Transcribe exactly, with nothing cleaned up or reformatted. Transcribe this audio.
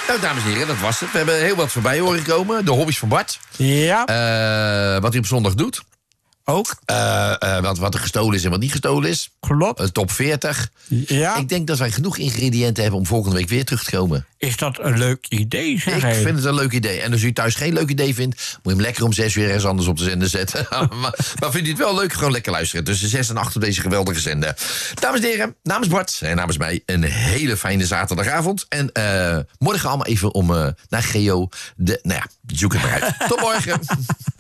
Nou, dames en heren, dat was het. We hebben heel wat voorbij horen komen. De hobby's van Bart. Ja. Uh, wat hij op zondag doet. Ook. Uh, uh, wat, wat er gestolen is en wat niet gestolen is. Klopt. Uh, top veertig. Ja. Ik denk dat wij genoeg ingrediënten hebben om volgende week weer terug te komen. Is dat een leuk idee, zeg Ik hij. vind het een leuk idee. En als u thuis geen leuk idee vindt, moet je hem lekker om zes uur ergens anders op de zender zetten. maar, maar vindt u het wel leuk, gewoon lekker luisteren. Tussen zes en acht op deze geweldige zender. Dames en heren, namens Bart en namens mij een hele fijne zaterdagavond. En uh, morgen allemaal even om uh, naar Geo. De, nou ja, zoek het maar uit. Tot morgen.